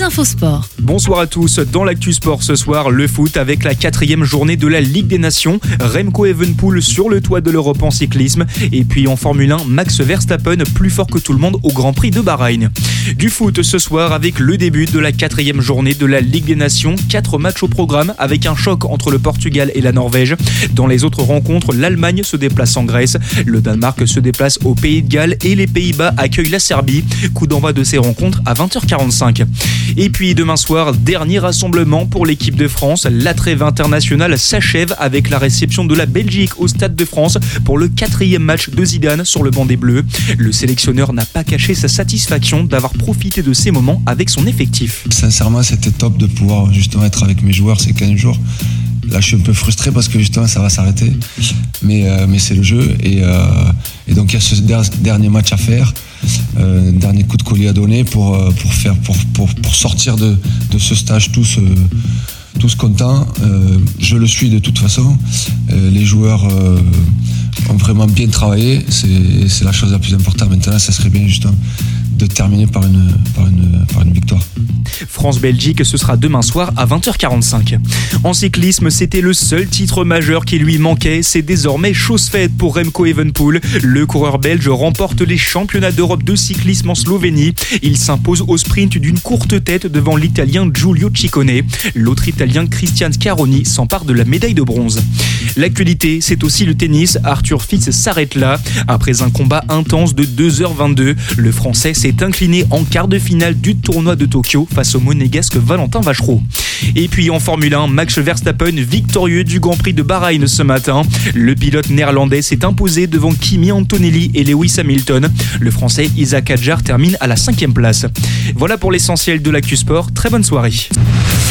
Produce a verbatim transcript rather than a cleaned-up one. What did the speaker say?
Infosport. Bonsoir à tous. Dans l'actu sport ce soir, le foot avec la quatrième journée de la Ligue des Nations. Remco Evenepoel sur le toit de l'Europe en cyclisme. Et puis en Formule un, Max Verstappen plus fort que tout le monde au Grand Prix de Bahreïn. Du foot ce soir avec le début de la quatrième journée de la Ligue des Nations. Quatre matchs au programme avec un choc entre le Portugal et la Norvège. Dans les autres rencontres, l'Allemagne se déplace en Grèce, le Danemark se déplace au Pays de Galles et les Pays-Bas accueillent la Serbie. Coup d'envoi de ces rencontres à vingt heures quarante-cinq. Et puis demain soir, dernier rassemblement pour l'équipe de France. La trêve internationale s'achève avec la réception de la Belgique au Stade de France pour le quatrième match de Zidane sur le banc des Bleus. Le sélectionneur n'a pas caché sa satisfaction d'avoir profité de ces moments avec son effectif. Sincèrement, c'était top de pouvoir justement être avec mes joueurs ces quinze jours. Là, je suis un peu frustré parce que justement, ça va s'arrêter. Mais, euh, mais c'est le jeu. Et, euh, et donc, il y a ce dernier match à faire, euh, dernier coup de collier à donner pour, pour, faire, pour, pour, pour sortir de, de ce stage tous, euh, tous contents. Euh, je le suis de toute façon. Euh, les joueurs euh, ont vraiment bien travaillé. C'est, c'est la chose la plus importante. Maintenant, ça serait bien justement de terminer par une, par une, par une victoire. France-Belgique, ce sera demain soir à vingt heures quarante-cinq. En cyclisme, c'était le seul titre majeur qui lui manquait. C'est désormais chose faite pour Remco Evenepoel. Le coureur belge remporte les championnats d'Europe de cyclisme en Slovénie. Il s'impose au sprint d'une courte tête devant l'Italien Giulio Ciccone. L'autre Italien Christian Scaroni s'empare de la médaille de bronze. L'actualité, c'est aussi le tennis. Arthur Fils s'arrête là. Après un combat intense de deux heures vingt-deux, le Français s'est incliné en quart de finale du tournoi de Tokyo face au monégasque Valentin Vachereau. Et puis en Formule un, Max Verstappen victorieux du Grand Prix de Bahreïn ce matin. Le pilote néerlandais s'est imposé devant Kimi Antonelli et Lewis Hamilton. Le Français Isaac Hadjar termine à la cinquième place. Voilà pour l'essentiel de l'actu sport. Très bonne soirée.